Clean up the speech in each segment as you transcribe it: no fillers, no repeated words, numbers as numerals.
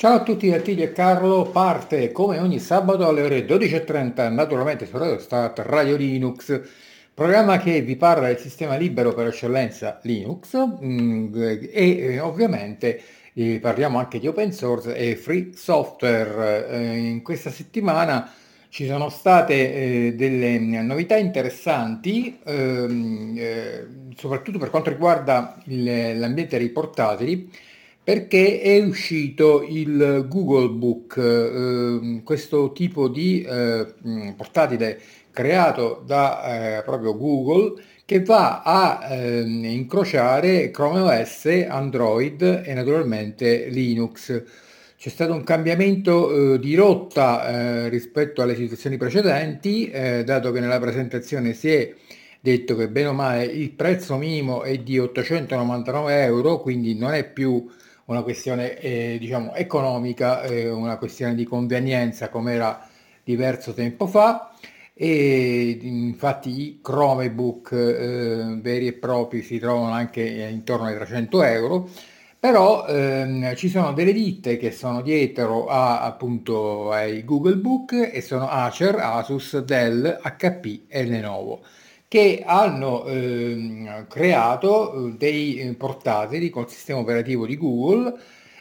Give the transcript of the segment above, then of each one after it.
Ciao a tutti da Attilio e Carlo, parte come ogni sabato alle ore 12.30, naturalmente su Radio Start, Radio Linux, programma che vi parla del sistema libero per eccellenza Linux ovviamente parliamo anche di open source e free software. In questa settimana ci sono state delle novità interessanti, soprattutto per quanto riguarda l'ambiente dei portatili perché è uscito il Google Book, questo tipo di portatile creato da proprio Google che va a incrociare Chrome OS, Android e naturalmente Linux. C'è stato un cambiamento di rotta rispetto alle situazioni precedenti, dato che nella presentazione si è detto che bene o male il prezzo minimo è di 899 euro, quindi non è più una questione diciamo economica, una questione di convenienza come era diverso tempo fa. E infatti i Chromebook veri e propri si trovano anche intorno ai 300 euro, però ci sono delle ditte che sono dietro appunto ai Google Book e sono Acer, Asus, Dell, HP e Lenovo che hanno creato dei portatili col sistema operativo di Google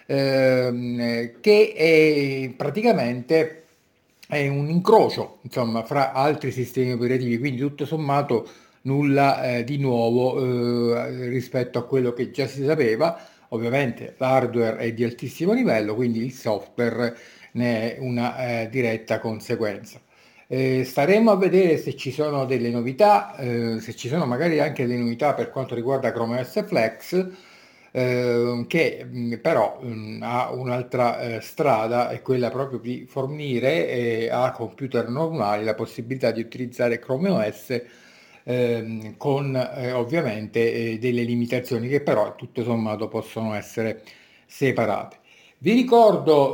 che è praticamente è un incrocio, insomma, fra altri sistemi operativi, quindi tutto sommato nulla di nuovo rispetto a quello che già si sapeva. Ovviamente l'hardware è di altissimo livello, quindi il software ne è una diretta conseguenza. Staremo a vedere se ci sono delle novità, se ci sono magari anche delle novità per quanto riguarda Chrome OS Flex, che però ha un'altra strada, è quella proprio di fornire a computer normali la possibilità di utilizzare Chrome OS con ovviamente delle limitazioni che però tutto sommato possono essere separate. Vi ricordo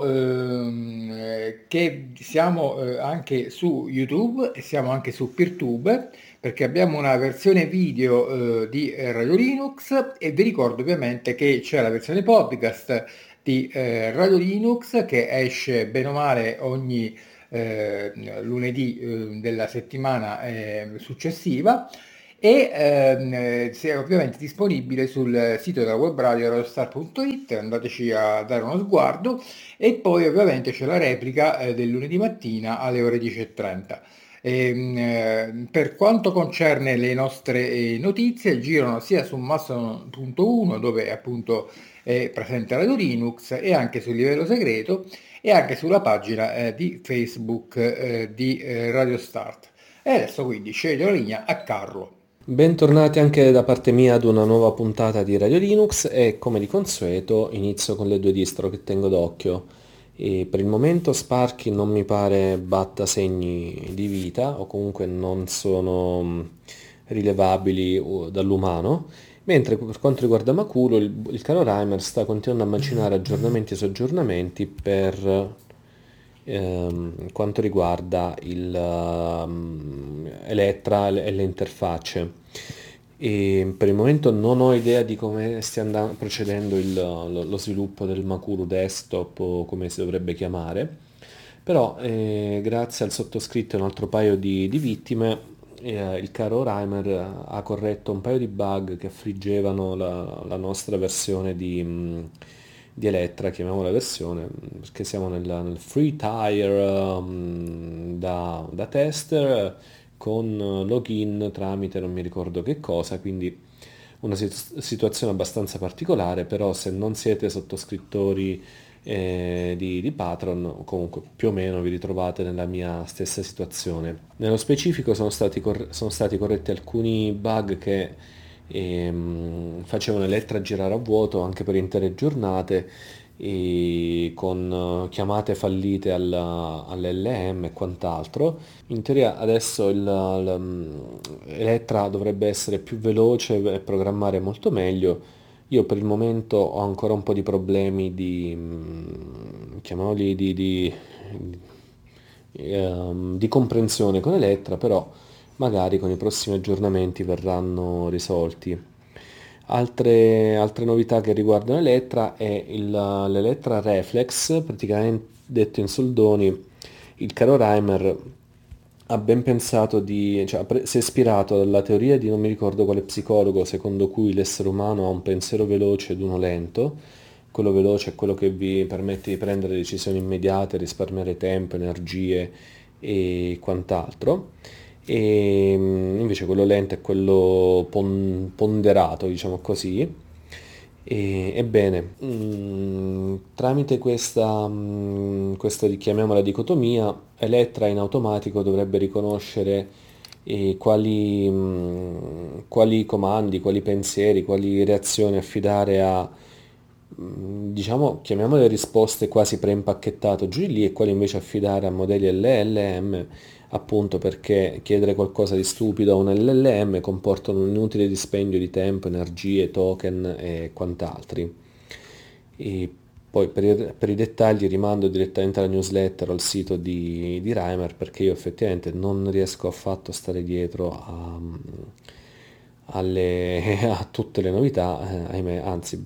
che siamo anche su YouTube e siamo anche su PeerTube perché abbiamo una versione video di Radio Linux e vi ricordo ovviamente che c'è la versione podcast di Radio Linux che esce bene o male ogni lunedì della settimana successiva e se ovviamente disponibile sul sito della web radio radiostar.it, andateci a dare uno sguardo e poi ovviamente c'è la replica del lunedì mattina alle ore 10.30. Per quanto concerne le nostre notizie, girano sia su Mastodon.1 dove appunto è presente Radio Linux e anche sul livello segreto e anche sulla pagina di Facebook di Radio Start. E adesso quindi sceglio la linea a Carlo. Bentornati anche da parte mia ad una nuova puntata di Radio Linux e come di consueto inizio con le due distro che tengo d'occhio. E per il momento Sparky non mi pare batta segni di vita o comunque non sono rilevabili dall'umano, mentre per quanto riguarda Maculo il caro Reimer sta continuando a macinare aggiornamenti su aggiornamenti per quanto riguarda Electra e le interfacce. E per il momento non ho idea di come stia procedendo lo sviluppo del Makuru desktop o come si dovrebbe chiamare, però grazie al sottoscritto e un altro paio di vittime il caro Reimer ha corretto un paio di bug che affliggevano la nostra versione di Electra, chiamiamola versione, perché siamo nel free tire da tester con login tramite non mi ricordo che cosa, quindi una situazione abbastanza particolare, però se non siete sottoscrittori di Patreon, comunque più o meno vi ritrovate nella mia stessa situazione. Nello specifico sono stati corretti alcuni bug che facevano Electra girare a vuoto anche per intere giornate e con chiamate fallite all'LM e quant'altro. In teoria adesso Electra dovrebbe essere più veloce e programmare molto meglio. Io per il momento ho ancora un po' di problemi chiamiamoli di comprensione con Electra, però magari con i prossimi aggiornamenti verranno risolti. Altre novità che riguardano Elettra è l'Elettra Reflex, praticamente detto in soldoni, il caro Reimer ha ben pensato cioè, si è ispirato alla teoria di non mi ricordo quale psicologo, secondo cui l'essere umano ha un pensiero veloce ed uno lento. Quello veloce è quello che vi permette di prendere decisioni immediate, risparmiare tempo, energie e quant'altro. E invece quello lento è quello ponderato, diciamo così. Ebbene, tramite questa chiamiamola dicotomia, Elettra in automatico dovrebbe riconoscere quali comandi, quali pensieri, quali reazioni affidare a, diciamo, chiamiamole risposte quasi preimpacchettate giù di lì, e quali invece affidare a modelli LLM, appunto perché chiedere qualcosa di stupido a un LLM comporta un inutile dispendio di tempo, energie, token e quant'altri. E poi per i dettagli rimando direttamente alla newsletter o al sito di Reimer, perché io effettivamente non riesco affatto a stare dietro a tutte le novità, ahimè, anzi,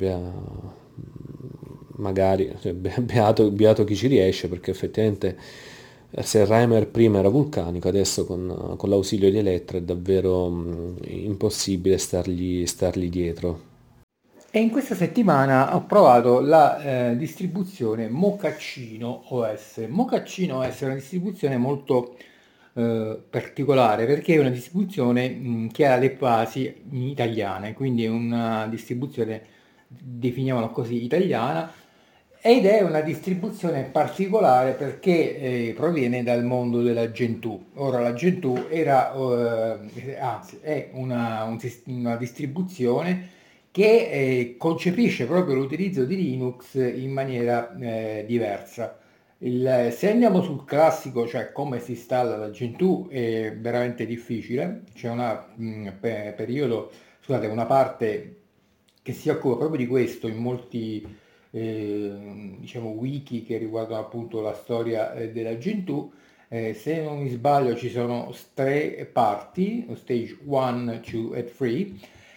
magari, cioè, beato chi ci riesce, perché effettivamente se Reimer prima era vulcanico, adesso con l'ausilio di Elettra è davvero impossibile stargli dietro. E in questa settimana ho provato la distribuzione Mochaccino OS. Mochaccino OS è una distribuzione molto particolare perché è una distribuzione che ha le basi italiane, quindi è una distribuzione, definiamola così, italiana, ed è una distribuzione particolare perché proviene dal mondo della Gentoo. Ora la Gentoo era, anzi, è una distribuzione che concepisce proprio l'utilizzo di Linux in maniera diversa. Se andiamo sul classico, cioè come si installa la Gentoo, è veramente difficile. C'è una parte che si occupa proprio di questo in molti diciamo, wiki che riguardano appunto la storia della Gentoo. Se non mi sbaglio ci sono tre parti, stage 1, 2 e 3,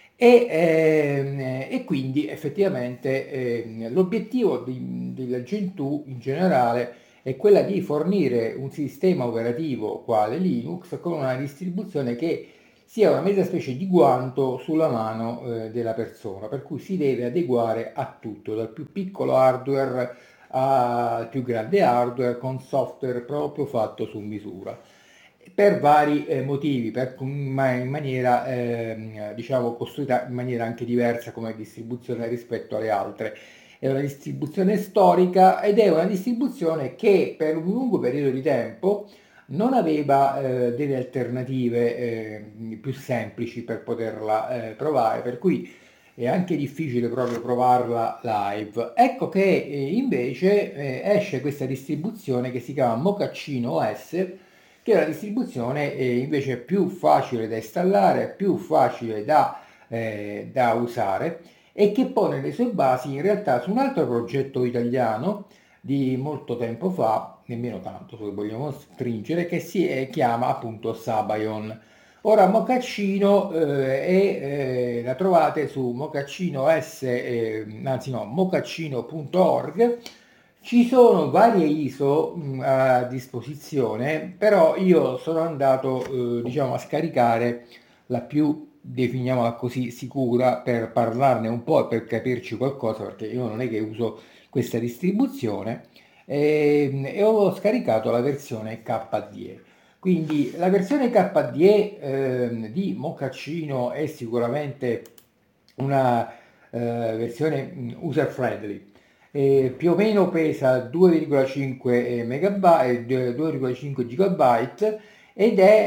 e quindi effettivamente l'obiettivo della Gentoo in generale è quella di fornire un sistema operativo quale Linux con una distribuzione che sia una mezza specie di guanto sulla mano della persona, per cui si deve adeguare a tutto, dal più piccolo hardware al più grande hardware con software proprio fatto su misura per vari motivi, ma in maniera diciamo costruita in maniera anche diversa come distribuzione rispetto alle altre. È una distribuzione storica ed è una distribuzione che per un lungo periodo di tempo non aveva delle alternative più semplici per poterla provare, per cui è anche difficile proprio provarla live. Ecco che invece esce questa distribuzione che si chiama Mochaccino OS, che è una distribuzione invece più facile da installare, più facile da usare e che pone le sue basi in realtà su un altro progetto italiano di molto tempo fa, nemmeno tanto se vogliamo stringere, che chiama appunto Sabayon. Ora Mocaccino la trovate su Mocaccino S, anzi no, mocaccino.org. Ci sono varie ISO a disposizione, però io sono andato diciamo a scaricare la più, definiamola così, sicura per parlarne un po' e per capirci qualcosa, perché io non è che uso questa distribuzione e ho scaricato la versione KDE. Quindi la versione KDE di Mochaccino è sicuramente una versione user friendly. Più o meno pesa 2,5 megabyte, 2,5 gigabyte ed è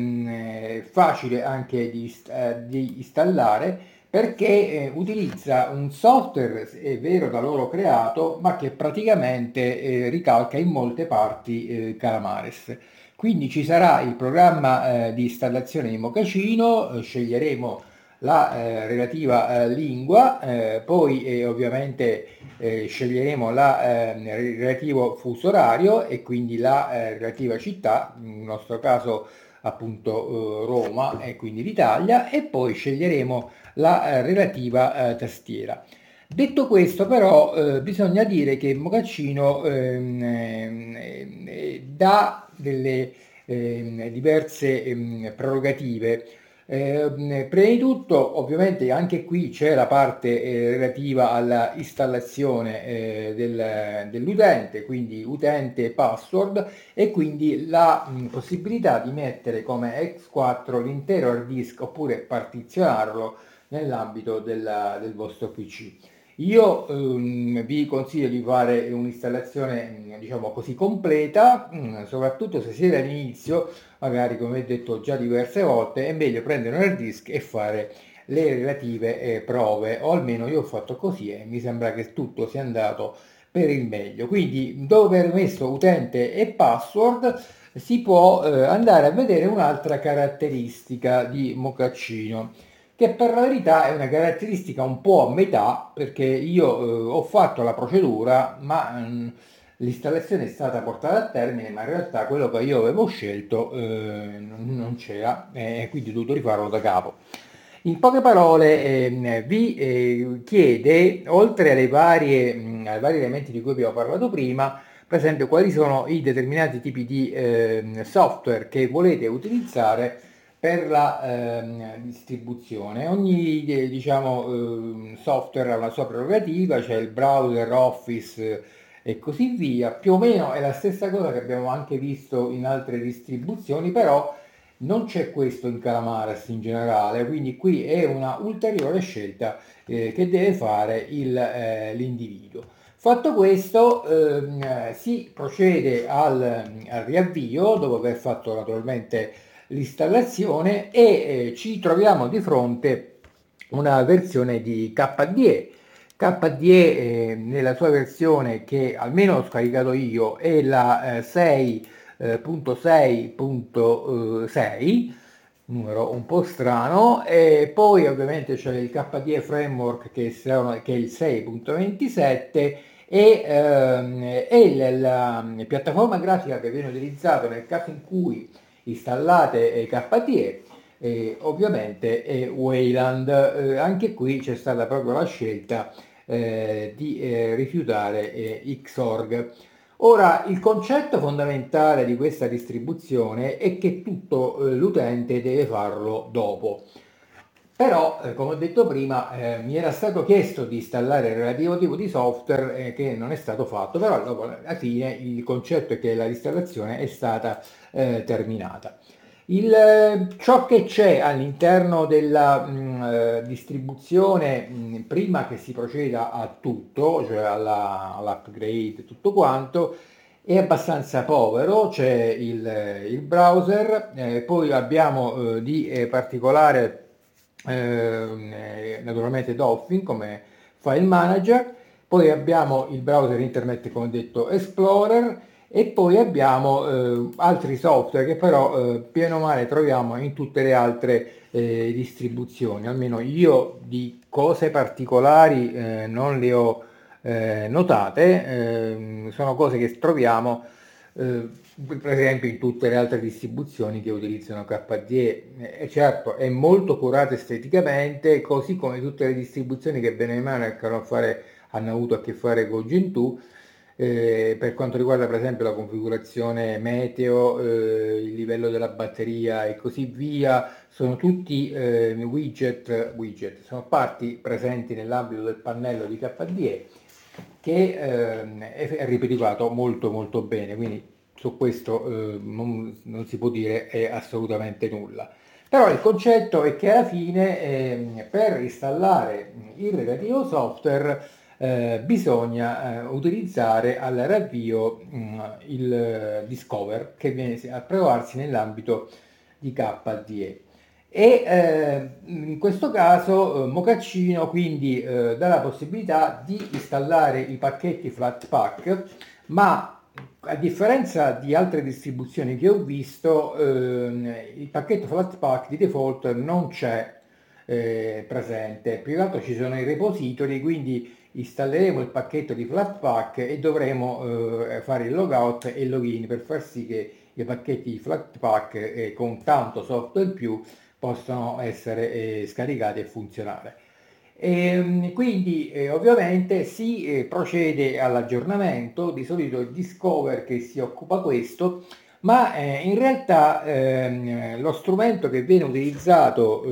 facile anche di installare perché utilizza un software, è vero, da loro creato, ma che praticamente ricalca in molte parti Calamares. Quindi ci sarà il programma di installazione di Mochaccino, sceglieremo la relativa lingua, poi ovviamente sceglieremo il relativo fuso orario e quindi la relativa città, nel nostro caso appunto Roma e quindi l'Italia, e poi sceglieremo la relativa tastiera. Detto questo, però, bisogna dire che Mocaccino dà delle diverse prerogative. Prima di tutto, ovviamente, anche qui c'è la parte relativa alla installazione dell'utente, quindi utente e password, e quindi la possibilità di mettere come X4 l'intero hard disk oppure partizionarlo nell'ambito del vostro PC. Io vi consiglio di fare un'installazione, diciamo così, completa, soprattutto se siete all'inizio, magari come ho detto già diverse volte, è meglio prendere un hard disk e fare le relative prove, o almeno io ho fatto così e mi sembra che tutto sia andato per il meglio. Quindi, dopo aver messo utente e password, si può andare a vedere un'altra caratteristica di Mocaccino, che per la verità è una caratteristica un po' a metà, perché io ho fatto la procedura, ma l'installazione è stata portata a termine, ma in realtà quello che io avevo scelto non c'era, e quindi ho dovuto rifarlo da capo. In poche parole, vi chiede, oltre ai vari elementi di cui abbiamo parlato prima, per esempio quali sono i determinati tipi di software che volete utilizzare per la distribuzione. Ogni diciamo, software ha una sua prerogativa, c'è il browser, Office e così via. Più o meno è la stessa cosa che abbiamo anche visto in altre distribuzioni, però non c'è questo in Calamares in generale, quindi qui è una ulteriore scelta che deve fare l'individuo. Fatto questo, si procede al riavvio, dopo aver fatto naturalmente l'installazione, e ci troviamo di fronte una versione di KDE. KDE nella sua versione, che almeno ho scaricato io, è la 6.6.6, numero un po' strano, e poi ovviamente c'è il KDE Framework che è il 6.27, e la piattaforma grafica che viene utilizzata nel caso in cui installate KDE, ovviamente è Wayland. Anche qui c'è stata proprio la scelta di rifiutare Xorg. Ora, il concetto fondamentale di questa distribuzione è che tutto l'utente deve farlo dopo. Però, come ho detto prima, mi era stato chiesto di installare il relativo tipo di software che non è stato fatto, però dopo, alla fine, il concetto è che la installazione è stata terminata. Ciò che c'è all'interno della distribuzione, prima che si proceda a tutto, cioè all'upgrade e tutto quanto, è abbastanza povero. C'è il browser, poi abbiamo di particolare naturalmente Dolphin come file manager, poi abbiamo il browser internet, come detto, Explorer, e poi abbiamo altri software che però piano o male troviamo in tutte le altre distribuzioni. Almeno io di cose particolari non le ho notate, sono cose che troviamo per esempio in tutte le altre distribuzioni che utilizzano KDE. E certo, è molto curato esteticamente, così come tutte le distribuzioni che bene o male hanno avuto a che fare con Gentoo. Per quanto riguarda per esempio la configurazione meteo, il livello della batteria e così via, sono tutti widget, sono parti presenti nell'ambito del pannello di KDE, che è ripetivato molto molto bene, quindi su questo non si può dire assolutamente nulla. Però il concetto è che alla fine per installare il relativo software bisogna utilizzare all'avvio il Discover, che viene a provarsi nell'ambito di KDE. E in questo caso Mocaccino quindi dà la possibilità di installare i pacchetti Flatpak, ma a differenza di altre distribuzioni che ho visto, il pacchetto Flatpak di default non c'è presente. Più che altro ci sono i repository, quindi installeremo il pacchetto di Flatpak e dovremo fare il logout e il login per far sì che i pacchetti di Flatpak con tanto software in più possono essere scaricati e funzionare. Quindi ovviamente si procede all'aggiornamento, di solito è Discover che si occupa questo, ma in realtà lo strumento che viene utilizzato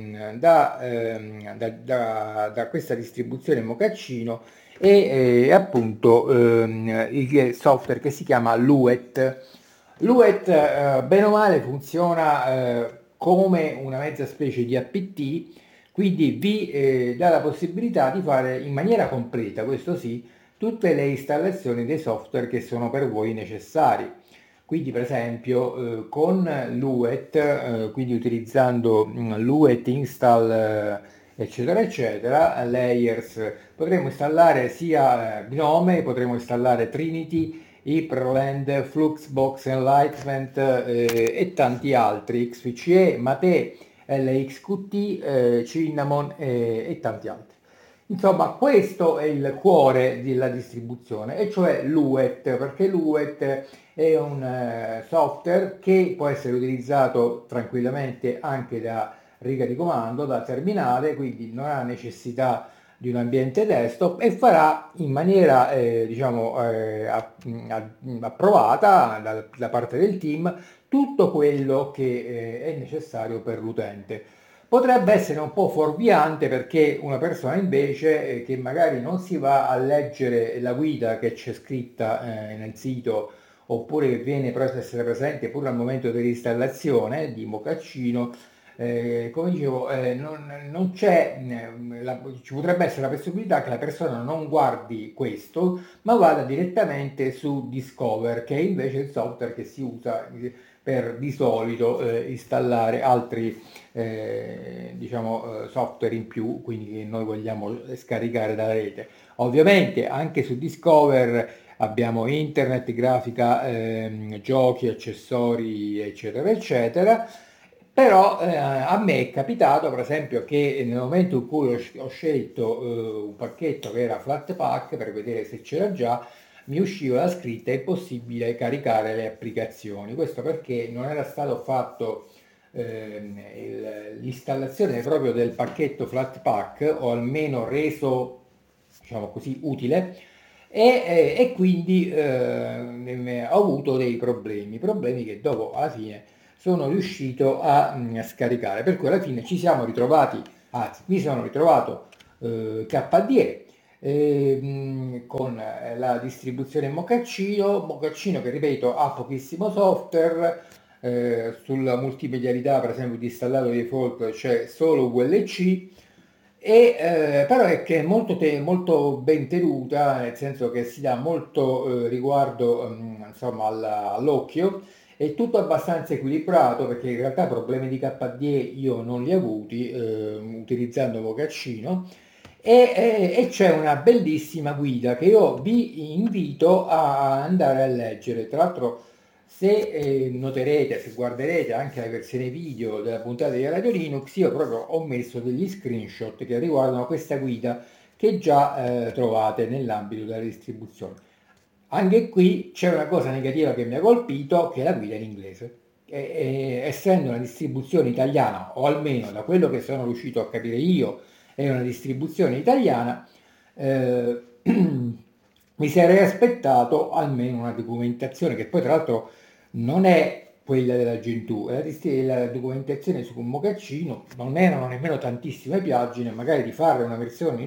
da questa distribuzione Mocaccino è appunto il software che si chiama Luet. Luet, bene o male, funziona come una mezza specie di APT, quindi vi dà la possibilità di fare in maniera completa, questo sì, tutte le installazioni dei software che sono per voi necessari. Quindi per esempio con Luet, quindi utilizzando Luet install eccetera eccetera, layers, potremo installare sia Gnome, potremo installare Trinity, Hyperland, Fluxbox, Enlightenment e tanti altri, XFCE, Mate, LXQT, Cinnamon e tanti altri. Insomma, questo è il cuore della distribuzione, e cioè l'UET, perché l'UET è un software che può essere utilizzato tranquillamente anche da riga di comando, da terminale, quindi non ha necessità di un ambiente desktop e farà in maniera diciamo approvata da parte del team tutto quello che è necessario per l'utente. Potrebbe essere un po' fuorviante perché una persona invece che magari non si va a leggere la guida che c'è scritta nel sito, oppure che viene preso a essere presente pure al momento dell'installazione di Mocaccino, come dicevo, non c'è, ci potrebbe essere la possibilità che la persona non guardi questo, ma vada direttamente su Discover, che è invece il software che si usa per di solito installare altri diciamo, software in più, quindi che noi vogliamo scaricare dalla rete. Ovviamente anche su Discover abbiamo internet, grafica, giochi, accessori, eccetera, eccetera. Però a me è capitato, per esempio, che nel momento in cui ho scelto un pacchetto che era Flatpak per vedere se c'era già, mi usciva la scritta: è possibile caricare le applicazioni. Questo perché non era stato fatto l'installazione proprio del pacchetto Flatpak, o almeno reso, diciamo così, utile, e quindi ho avuto dei problemi che dopo alla fine sono riuscito a scaricare, per cui alla fine ci siamo ritrovati, anzi mi sono ritrovato KDE con la distribuzione Mocaccino che ripeto ha pochissimo software, sulla multimedialità per esempio di installato di default c'è solo VLC, però è che è molto ben tenuta, nel senso che si dà molto riguardo insomma all'occhio, è tutto abbastanza equilibrato, perché in realtà problemi di KDE io non li ho avuti utilizzando Mocaccino, e c'è una bellissima guida che io vi invito a andare a leggere. Tra l'altro, se noterete, se guarderete anche la versione video della puntata di Radio Linux, io proprio ho messo degli screenshot che riguardano questa guida che già trovate nell'ambito della distribuzione. Anche qui c'è una cosa negativa che mi ha colpito, che è la guida in inglese. Essendo una distribuzione italiana, o almeno da quello che sono riuscito a capire io, è una distribuzione italiana, eh, mi sarei aspettato almeno una documentazione, che poi tra l'altro non è quella della Gentoo, la documentazione su un mocaccino, non erano nemmeno tantissime pagine, magari di fare una versione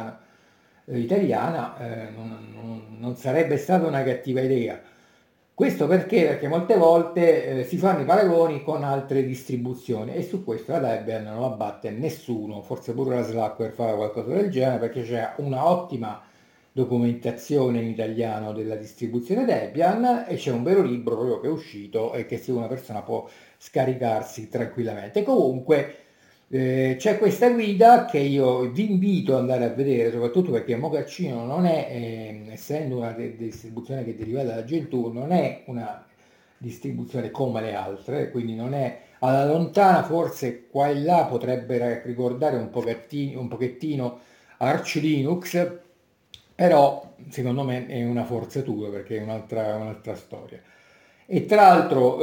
italiana non sarebbe stata una cattiva idea. Questo perché? Perché molte volte si fanno i paragoni con altre distribuzioni, e su questo la Debian non abbatte nessuno, forse pure la Slackware fa qualcosa del genere, perché c'è una ottima documentazione in italiano della distribuzione Debian, e c'è un vero libro proprio che è uscito e che se una persona può scaricarsi tranquillamente. Comunque c'è questa guida che io vi invito ad andare a vedere, soprattutto perché Mocaccino non è, essendo una distribuzione che è derivata dalla Gentoo, non è una distribuzione come le altre, quindi non è alla lontana, forse qua e là potrebbe ricordare un pochettino Arch Linux, però secondo me è una forzatura, perché è un'altra storia. E tra l'altro,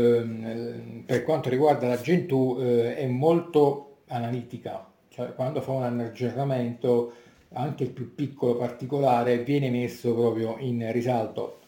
per quanto riguarda la Gentoo, è molto analitica, cioè quando fa un aggiornamento, anche il più piccolo particolare viene messo proprio in risalto.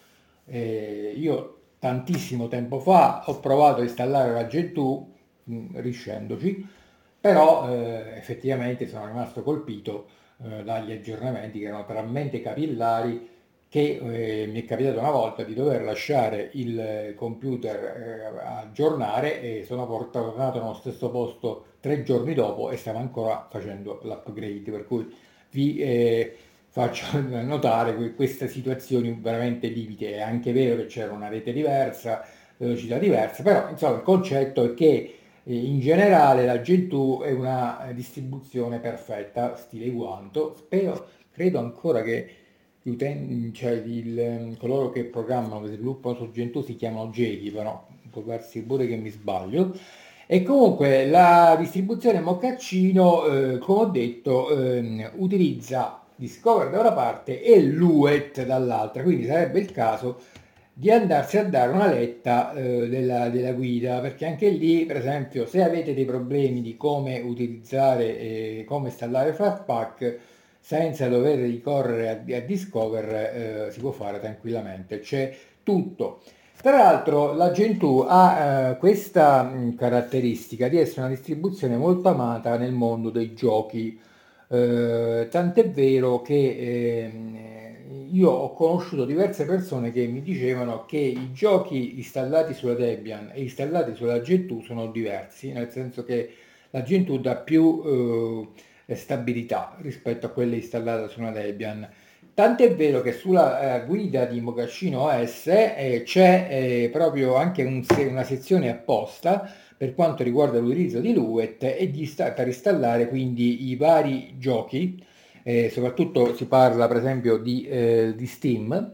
Io tantissimo tempo fa ho provato a installare la Gentoo, riuscendoci, però effettivamente sono rimasto colpito dagli aggiornamenti che erano talmente capillari che mi è capitato una volta di dover lasciare il computer aggiornare e sono tornato nello stesso posto 3 giorni dopo e stava ancora facendo l'upgrade, per cui vi faccio notare queste situazioni veramente limite. È anche vero che c'era una rete diversa, velocità diversa, però insomma il concetto è che in generale la Gentoo è una distribuzione perfetta, stile quanto. Spero, credo ancora che cioè coloro che programmano, che sviluppano su Gentoo si chiamano Jedi, però può darsi pure che mi sbaglio. E comunque la distribuzione Moccaccino, come ho detto, utilizza Discover da una parte e Luet dall'altra, quindi sarebbe il caso di andarsi a dare una letta della guida, perché anche lì, per esempio, se avete dei problemi di come utilizzare e come installare Flatpak, senza dover ricorrere a Discover, si può fare tranquillamente, c'è tutto. Tra l'altro la Gentoo ha questa caratteristica di essere una distribuzione molto amata nel mondo dei giochi, tant'è vero che io ho conosciuto diverse persone che mi dicevano che i giochi installati sulla Debian e installati sulla Gentoo sono diversi, nel senso che la Gentoo dà più stabilità rispetto a quelle installate su una Debian. Tant'è vero che sulla guida di Mocaccino OS c'è proprio anche una sezione apposta per quanto riguarda l'utilizzo di Luet e per installare quindi i vari giochi, soprattutto si parla per esempio di Steam,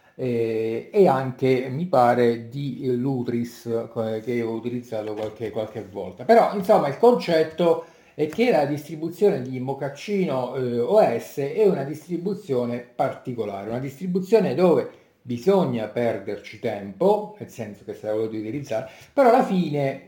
e anche mi pare di Lutris che ho utilizzato qualche volta. Però insomma il concetto è che la distribuzione di Mocaccino OS è una distribuzione particolare, una distribuzione dove bisogna perderci tempo, nel senso che se la volete utilizzare, però alla fine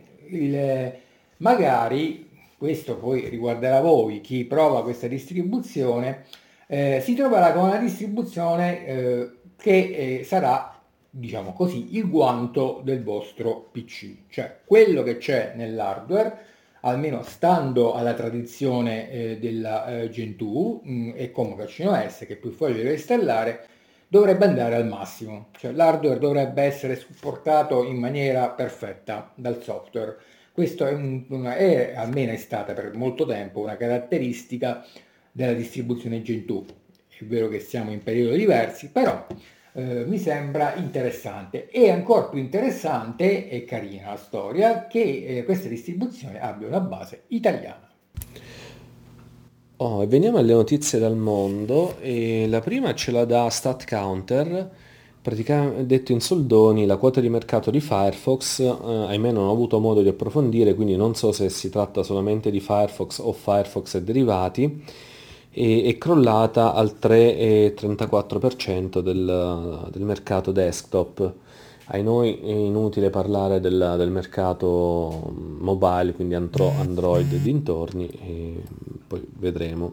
magari, questo poi riguarderà voi, chi prova questa distribuzione, si troverà con una distribuzione che sarà, diciamo così, il guanto del vostro PC, cioè quello che c'è nell'hardware, almeno stando alla tradizione della Gentoo e con Mocaccino S, che poi facile da installare, dovrebbe andare al massimo, cioè l'hardware dovrebbe essere supportato in maniera perfetta dal software. Questo almeno è stata per molto tempo una caratteristica della distribuzione Gentoo. È vero che siamo in periodi diversi, però mi sembra interessante. E ancora più interessante e carina la storia che questa distribuzione abbia una base italiana. Oh, e veniamo alle notizie dal mondo e la prima ce la dà StatCounter, praticamente detto in soldoni la quota di mercato di Firefox, ahimè non ho avuto modo di approfondire, quindi non so se si tratta solamente di Firefox o Firefox e derivati, è crollata al 3,34% del mercato desktop. Ai noi è inutile parlare del mercato mobile, quindi Android e dintorni, e poi vedremo.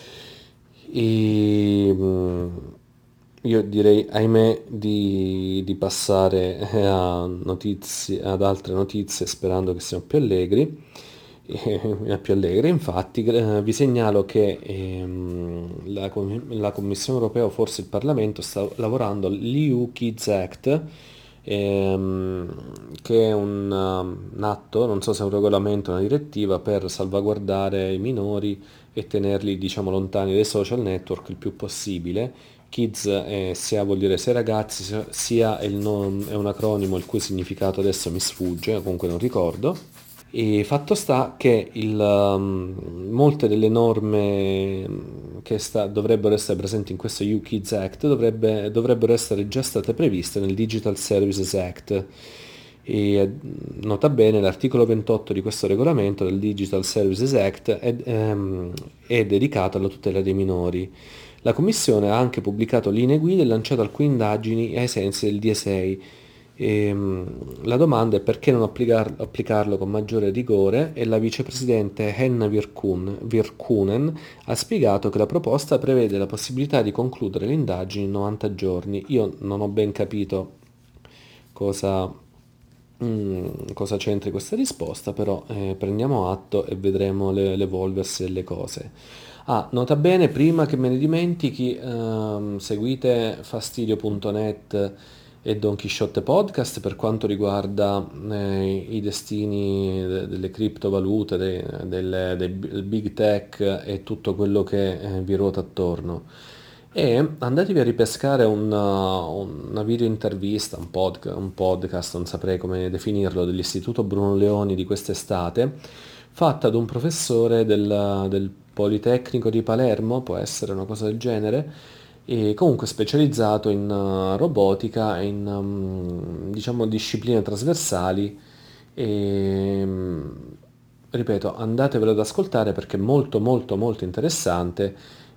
E, io direi, ahimè, di passare ad altre notizie sperando che siano più allegri. Più allegri. Infatti, vi segnalo che la Commissione europea, o forse il Parlamento, sta lavorando all'EU Kids Act, che è un atto, non so se è un regolamento o una direttiva, per salvaguardare i minori e tenerli, diciamo, lontani dai social network il più possibile. Kids sia vuol dire 6 ragazzi, sia è un acronimo il cui significato adesso mi sfugge, comunque non ricordo. E fatto sta che molte delle norme che dovrebbero essere presenti in questo EU Kids Act dovrebbero essere già state previste nel Digital Services Act. E nota bene, l'articolo 28 di questo regolamento del Digital Services Act è dedicato alla tutela dei minori. La Commissione ha anche pubblicato linee guida e lanciato alcune indagini ai sensi del DSA, La domanda è perché non applicarlo con maggiore rigore e la vicepresidente Henna Virkkunen ha spiegato che la proposta prevede la possibilità di concludere le indagini in 90 giorni. Io non ho ben capito cosa, cosa c'entri questa risposta, però prendiamo atto e vedremo l'evolversi delle cose. Ah, nota bene, prima che me ne dimentichi, seguite fastidio.net e Don Chisciotte Podcast per quanto riguarda i destini delle criptovalute, del big tech e tutto quello che vi ruota attorno. E andatevi a ripescare una video intervista, un podcast, non saprei come definirlo, dell'Istituto Bruno Leoni di quest'estate, fatta da un professore del Politecnico di Palermo, può essere una cosa del genere, e comunque specializzato in robotica e in diciamo discipline trasversali e ripeto, andatevelo ad ascoltare perché è molto molto molto interessante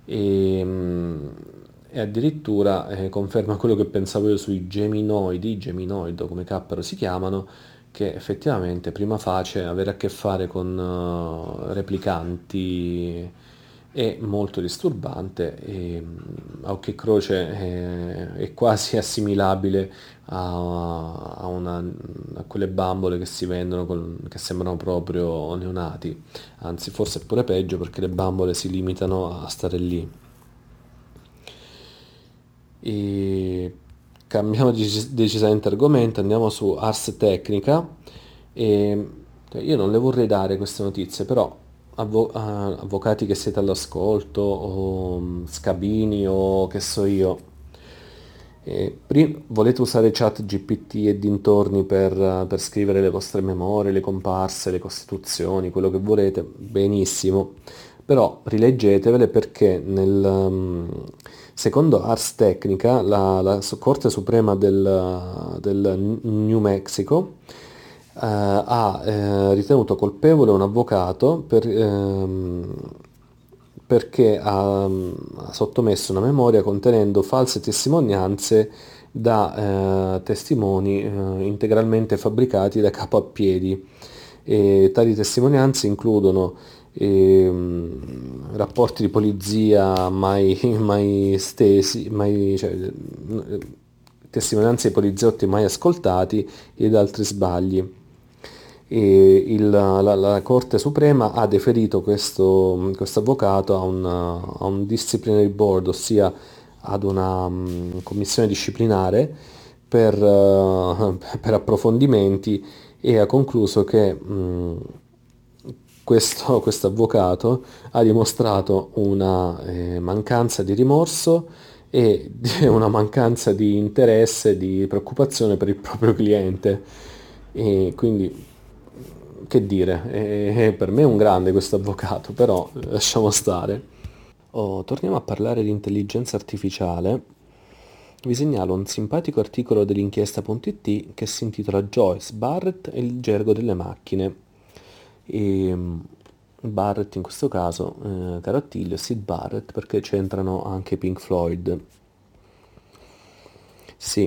e addirittura conferma quello che pensavo io sui Geminoid o come cappero si chiamano, che effettivamente prima face avere a che fare con replicanti è molto disturbante e a occhio e croce è quasi assimilabile a quelle bambole che si vendono che sembrano proprio neonati, anzi forse è pure peggio perché le bambole si limitano a stare lì. E cambiamo decisamente argomento, andiamo su Ars Technica e io non le vorrei dare queste notizie, però avvocati che siete all'ascolto o scabini o che so io, volete usare chat GPT e dintorni per scrivere le vostre memorie, le comparse, le costituzioni, quello che volete, benissimo, però rileggetevele perché secondo Ars Technica la Corte Suprema del New Mexico ha ritenuto colpevole un avvocato perché ha sottomesso una memoria contenendo false testimonianze da testimoni integralmente fabbricati da capo a piedi. E tali testimonianze includono rapporti di polizia mai stesi, testimonianze di poliziotti mai ascoltati ed altri sbagli. E la Corte Suprema ha deferito questo avvocato a un disciplinary board, ossia ad una commissione disciplinare per approfondimenti e ha concluso che questo avvocato ha dimostrato una mancanza di rimorso e una mancanza di interesse, di preoccupazione per il proprio cliente. E quindi, che dire, per me è un grande questo avvocato, però lasciamo stare. Torniamo a parlare di intelligenza artificiale. Vi segnalo un simpatico articolo dell'inchiesta.it che si intitola Joyce Barrett e il gergo delle macchine. E Barrett in questo caso, caro Attilio, Sid Barrett perché c'entrano anche Pink Floyd. Sì,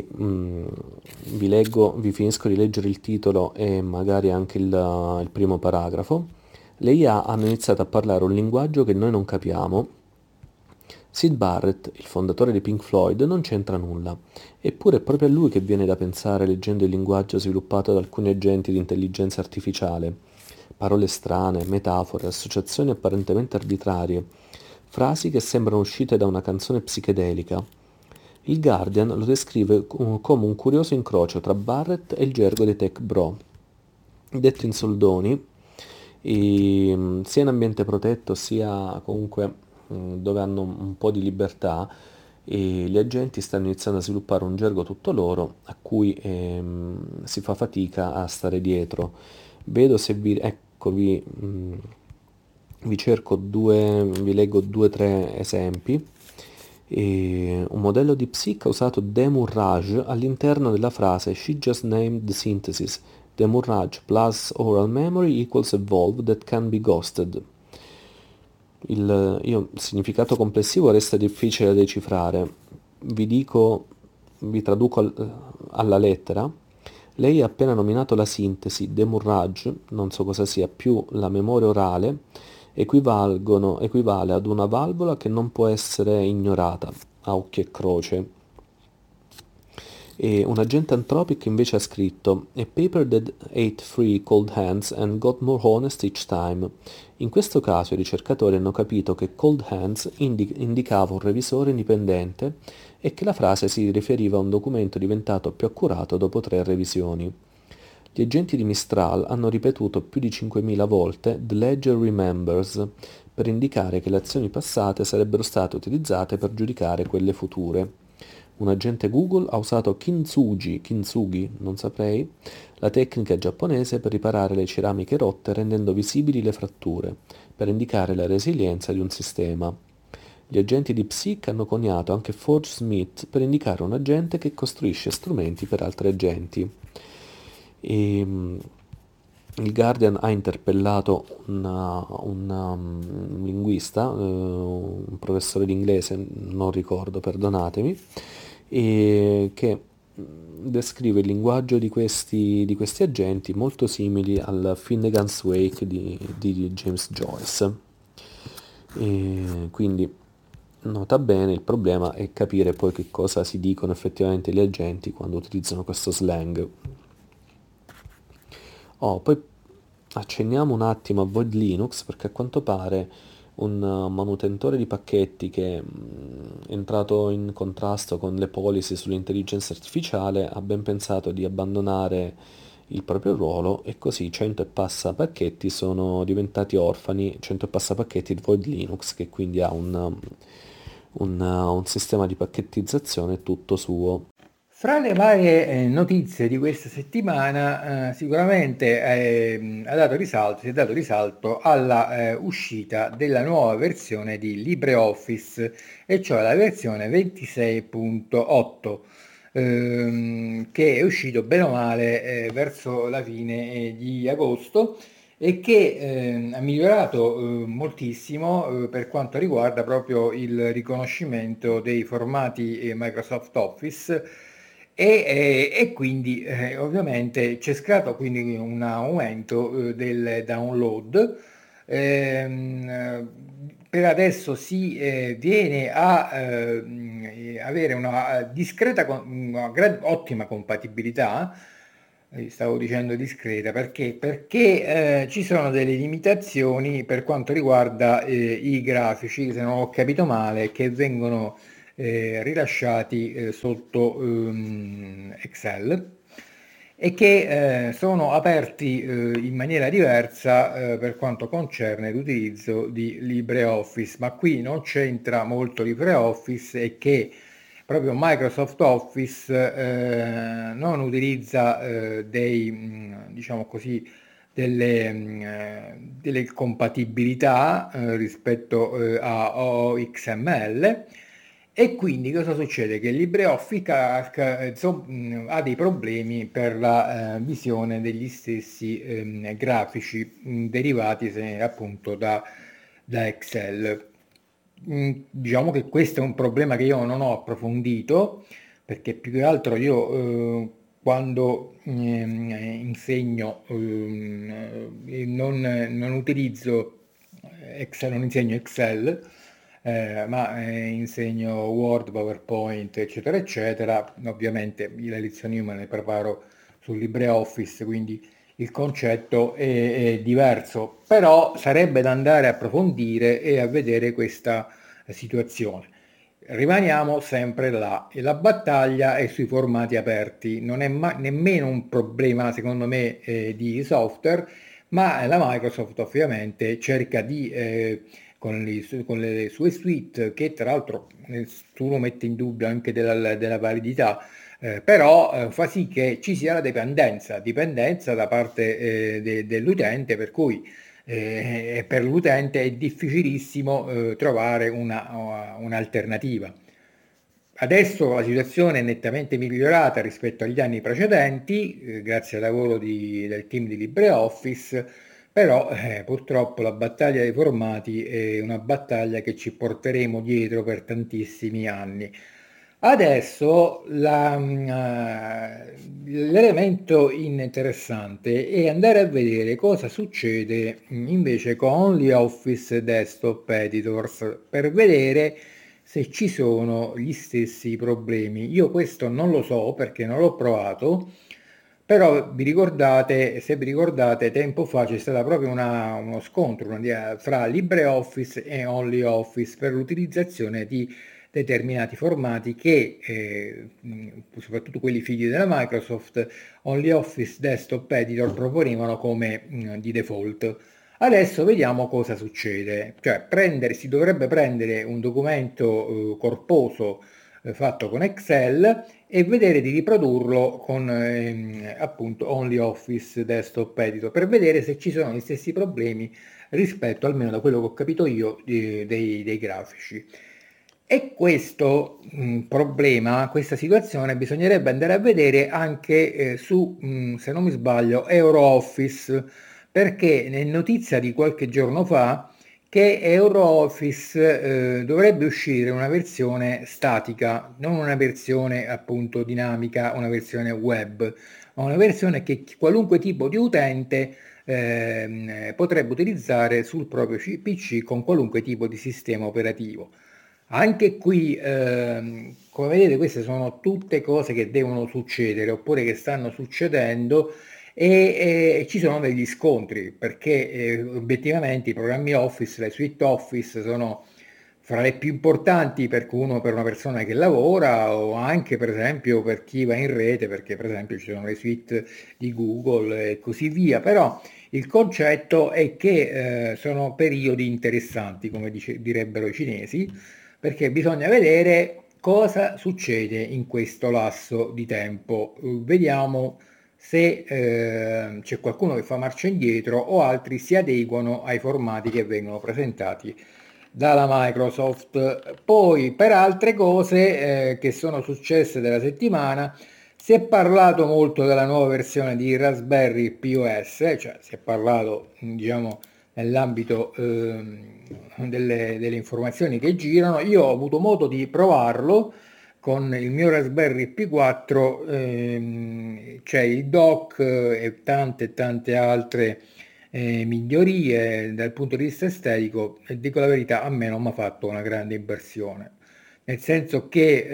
vi finisco di leggere il titolo e magari anche il primo paragrafo. Le IA hanno iniziato a parlare un linguaggio che noi non capiamo. Sid Barrett, il fondatore di Pink Floyd, non c'entra nulla, eppure è proprio a lui che viene da pensare leggendo il linguaggio sviluppato da alcuni agenti di intelligenza artificiale. Parole strane, metafore, associazioni apparentemente arbitrarie, frasi che sembrano uscite da una canzone psichedelica. Il Guardian lo descrive come un curioso incrocio tra Barrett e il gergo dei tech bro. Detto in soldoni, sia in ambiente protetto sia comunque dove hanno un po' di libertà, e gli agenti stanno iniziando a sviluppare un gergo tutto loro a cui si fa fatica a stare dietro. Vedo se vi leggo 2 o 3 esempi. Un modello di Psych ha usato Demurrage all'interno della frase She just named the synthesis. Demurrage plus oral memory equals a valve that can be ghosted. Il significato complessivo resta difficile da decifrare. Vi traduco alla lettera. Lei ha appena nominato la sintesi, demurrage, non so cosa sia, più la memoria orale, equivale ad una valvola che non può essere ignorata, a occhio e croce. E un agente Anthropic invece ha scritto A paper that ate three cold hands and got more honest each time. In questo caso i ricercatori hanno capito che cold hands indicava un revisore indipendente e che la frase si riferiva a un documento diventato più accurato dopo 3 revisioni. Gli agenti di Mistral hanno ripetuto più di 5.000 volte The Ledger Remembers per indicare che le azioni passate sarebbero state utilizzate per giudicare quelle future. Un agente Google ha usato kintsugi, non saprei, la tecnica giapponese per riparare le ceramiche rotte rendendo visibili le fratture, per indicare la resilienza di un sistema. Gli agenti di Psych hanno coniato anche Forge Smith per indicare un agente che costruisce strumenti per altri agenti. E, il Guardian ha interpellato un linguista, un professore di inglese, non ricordo, perdonatemi, e che descrive il linguaggio di questi agenti molto simili al Finnegan's Wake di James Joyce. E quindi nota bene, il problema è capire poi che cosa si dicono effettivamente gli agenti quando utilizzano questo slang. Oh, poi accenniamo un attimo a Void Linux perché a quanto pare un manutentore di pacchetti che è entrato in contrasto con le policy sull'intelligenza artificiale ha ben pensato di abbandonare il proprio ruolo e così 100 e passa pacchetti sono diventati orfani, 100 e passa pacchetti di Void Linux che quindi ha un sistema di pacchettizzazione tutto suo. Fra le varie notizie di questa settimana, sicuramente si è dato risalto alla uscita della nuova versione di LibreOffice, e cioè la versione 26.8, che è uscito bene o male verso la fine di agosto e che ha migliorato moltissimo per quanto riguarda proprio il riconoscimento dei formati Microsoft Office e quindi ovviamente c'è stato quindi un aumento del download. Per adesso si viene a avere una discreta, ottima compatibilità. Stavo dicendo discreta perché ci sono delle limitazioni per quanto riguarda i grafici, se non ho capito male, che vengono rilasciati sotto Excel e che sono aperti in maniera diversa per quanto concerne l'utilizzo di LibreOffice, ma qui non c'entra molto LibreOffice e che proprio Microsoft Office non utilizza diciamo così, delle compatibilità rispetto a OXML. E quindi cosa succede? Che LibreOffice ha dei problemi per la visione degli stessi grafici derivati appunto da Excel. Diciamo che questo è un problema che io non ho approfondito perché più che altro io quando insegno non utilizzo Excel, non insegno Excel, ma insegno Word, PowerPoint, eccetera, eccetera. Ovviamente le lezioni io me le preparo su LibreOffice, quindi il concetto è diverso, però sarebbe da andare a approfondire e a vedere questa situazione. Rimaniamo sempre là e la battaglia è sui formati aperti, non è nemmeno un problema secondo me di software, ma la Microsoft ovviamente cerca di con le sue suite, che tra l'altro nessuno mette in dubbio anche della validità, però fa sì che ci sia la dipendenza da parte dell'utente, per cui per l'utente è difficilissimo trovare un'alternativa. Adesso la situazione è nettamente migliorata rispetto agli anni precedenti, grazie al lavoro del team di LibreOffice, però purtroppo la battaglia dei formati è una battaglia che ci porteremo dietro per tantissimi anni. Adesso l'elemento interessante è andare a vedere cosa succede invece con OnlyOffice Desktop Editors per vedere se ci sono gli stessi problemi. Io questo non lo so perché non l'ho provato, però vi ricordate, se vi ricordate, tempo fa c'è stato proprio uno scontro fra LibreOffice e OnlyOffice per l'utilizzazione di determinati formati che, soprattutto quelli figli della Microsoft, OnlyOffice Desktop Editor proponevano come di default. Adesso vediamo cosa succede, cioè si dovrebbe prendere un documento corposo fatto con Excel e vedere di riprodurlo con appunto OnlyOffice Desktop Editor per vedere se ci sono gli stessi problemi rispetto, almeno da quello che ho capito io, dei grafici. E questo problema, questa situazione, bisognerebbe andare a vedere anche su, se non mi sbaglio, EuroOffice, perché è notizia di qualche giorno fa che EuroOffice dovrebbe uscire una versione statica, non una versione appunto dinamica, una versione web, ma una versione che qualunque tipo di utente potrebbe utilizzare sul proprio PC con qualunque tipo di sistema operativo. Anche qui, come vedete, queste sono tutte cose che devono succedere oppure che stanno succedendo e ci sono degli scontri perché obiettivamente i programmi Office, le suite Office sono fra le più importanti per per una persona che lavora o anche per esempio per chi va in rete, perché per esempio ci sono le suite di Google e così via, però il concetto è che sono periodi interessanti, come direbbero i cinesi, perché bisogna vedere cosa succede in questo lasso di tempo. Vediamo se c'è qualcuno che fa marcia indietro o altri si adeguano ai formati che vengono presentati dalla Microsoft. Poi per altre cose che sono successe della settimana si è parlato molto della nuova versione di Raspberry POS, cioè si è parlato diciamo nell'ambito delle informazioni che girano. Io ho avuto modo di provarlo con il mio Raspberry P4, c'è il dock e tante altre migliorie dal punto di vista estetico e dico la verità, a me non mi ha fatto una grande impressione, nel senso che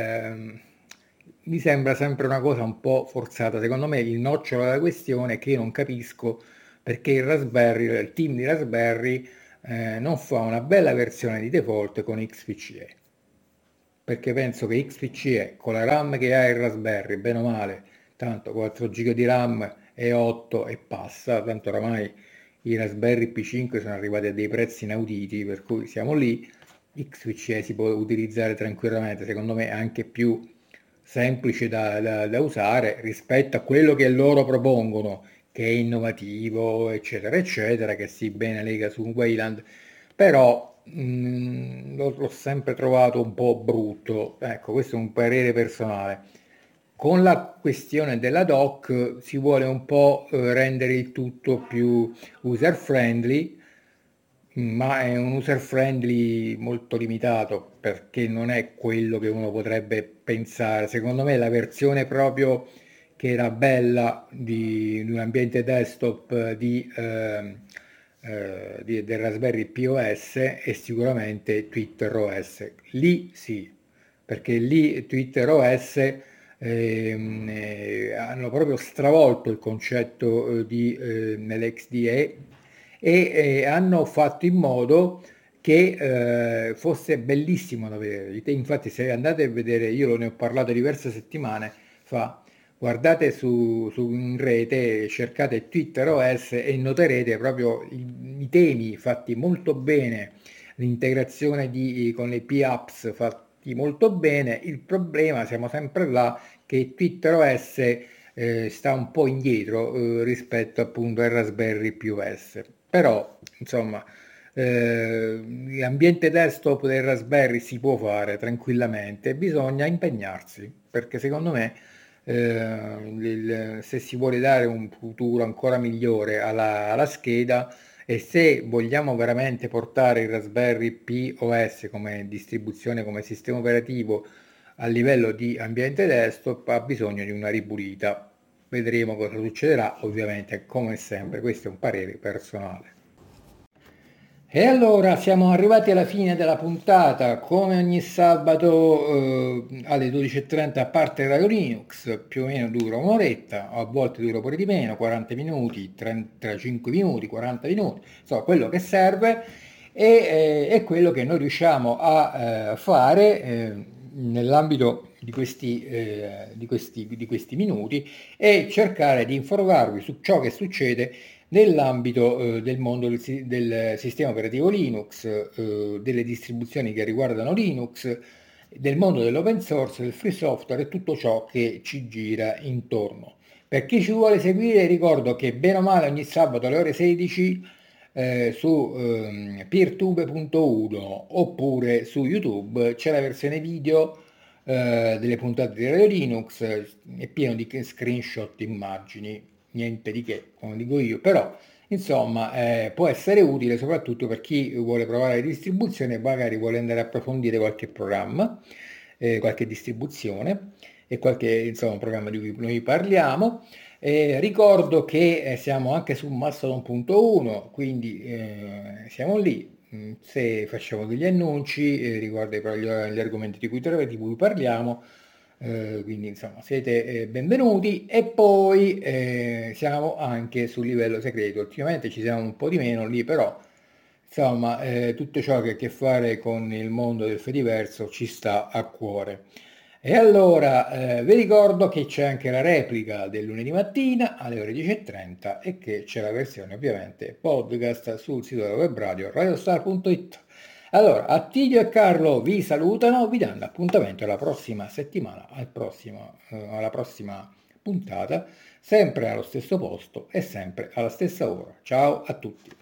mi sembra sempre una cosa un po' forzata. Secondo me il nocciolo della questione è che io non capisco perché il team di Raspberry non fa una bella versione di default con XPCE, perché penso che XPCE con la RAM che ha il Raspberry, bene o male, tanto 4 GB di RAM e 8 e passa, tanto oramai i Raspberry P5 sono arrivati a dei prezzi inauditi, per cui siamo lì. XPCE si può utilizzare tranquillamente, secondo me è anche più semplice da usare rispetto a quello che loro propongono, che è innovativo, eccetera, eccetera, che si bene lega su un Wayland, però l'ho sempre trovato un po' brutto. Ecco, questo è un parere personale. Con la questione della doc si vuole un po' rendere il tutto più user friendly, ma è un user friendly molto limitato perché non è quello che uno potrebbe pensare. Secondo me la versione proprio che era bella di un ambiente desktop del Raspberry POS è sicuramente Twitter OS. Lì sì, perché lì Twitter OS hanno proprio stravolto il concetto nell'XDE e hanno fatto in modo che fosse bellissimo da vedere. Infatti, se andate a vedere, io ne ho parlato diverse settimane fa, guardate in rete, cercate Twitter OS e noterete proprio i temi fatti molto bene, l'integrazione con le P-apps fatti molto bene. Il problema, siamo sempre là, che Twitter OS sta un po' indietro rispetto appunto al Raspberry POS. Però, insomma, l'ambiente desktop del Raspberry si può fare tranquillamente, bisogna impegnarsi, perché secondo me se si vuole dare un futuro ancora migliore alla scheda e se vogliamo veramente portare il Raspberry POS come distribuzione, come sistema operativo a livello di ambiente desktop ha bisogno di una ripulita. Vedremo cosa succederà, ovviamente, come sempre, questo è un parere personale. E allora siamo arrivati alla fine della puntata, come ogni sabato alle 12:30 parte Radio Linux, più o meno dura un'oretta, a volte dura pure di meno, 40 minuti, 35 minuti, 40 minuti, insomma quello che serve è quello che noi riusciamo a fare nell'ambito di questi minuti e cercare di informarvi su ciò che succede nell'ambito del mondo del sistema operativo Linux, delle distribuzioni che riguardano Linux, del mondo dell'open source, del free software e tutto ciò che ci gira intorno. Per chi ci vuole seguire, ricordo che bene o male ogni sabato alle ore 16 su peertube.1 oppure su YouTube c'è la versione video delle puntate di Radio Linux, è pieno di screenshot, immagini, niente di che, come dico io, però insomma può essere utile soprattutto per chi vuole provare le distribuzioni e magari vuole andare a approfondire qualche programma, qualche distribuzione e qualche insomma programma di cui noi parliamo. Ricordo che siamo anche su Mastodon.1, quindi siamo lì. Se facciamo degli annunci riguardo gli argomenti di cui parliamo, quindi insomma siete benvenuti. E poi siamo anche sul livello segreto, ultimamente ci siamo un po' di meno lì, però insomma tutto ciò che ha a che fare con il mondo del Fediverso ci sta a cuore. E allora vi ricordo che c'è anche la replica del lunedì mattina alle ore 10:30 e che c'è la versione ovviamente podcast sul sito della web radio radiostar.it. Allora, Attilio e Carlo vi salutano, vi danno appuntamento alla prossima settimana, alla prossima puntata, sempre allo stesso posto e sempre alla stessa ora. Ciao a tutti.